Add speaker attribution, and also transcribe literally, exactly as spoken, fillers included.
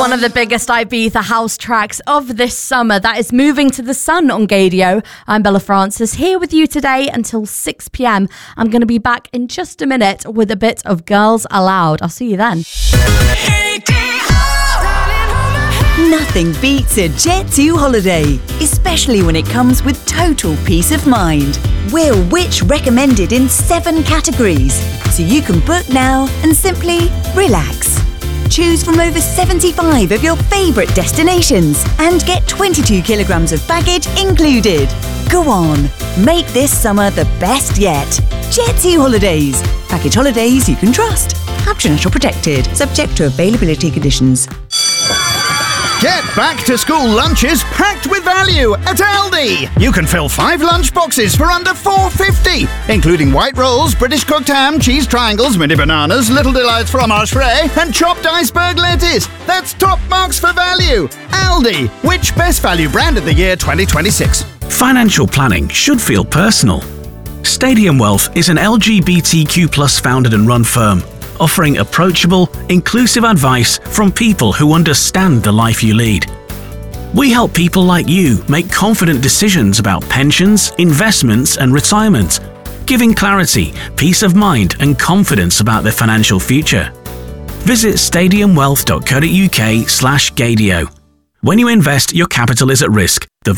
Speaker 1: One of the biggest Ibiza house tracks of this summer. That is Moving to the Sun on Gaydio. I'm Bella Francis, here with you today until six p.m. I'm going to be back in just a minute with a bit of Girls Aloud. I'll see you then.
Speaker 2: Nothing beats a Jet two holiday, especially when it comes with total peace of mind. We're Which recommended in seven categories, so you can book now and simply relax. Choose from over seventy-five of your favourite destinations and get twenty-two kilograms of baggage included. Go on, make this summer the best yet. Jet two Holidays. Package holidays you can trust. Optional protected, subject to availability conditions.
Speaker 3: Get back to school lunches packed with value at Aldi. You can fill five lunch boxes for under four pounds fifty, including white rolls, British cooked ham, cheese triangles, mini bananas, Little Delights fromage frais, and chopped iceberg lettuce. That's top marks for value. Aldi, which best value brand of the year twenty twenty-six?
Speaker 4: Financial planning should feel personal. Stadium Wealth is an L G B T Q plus founded and run firm, offering approachable, inclusive advice from people who understand the life you lead. We help people like you make confident decisions about pensions, investments, and retirement, giving clarity, peace of mind, and confidence about their financial future. Visit stadium wealth dot co dot uk slash Gaydio. When you invest, your capital is at risk.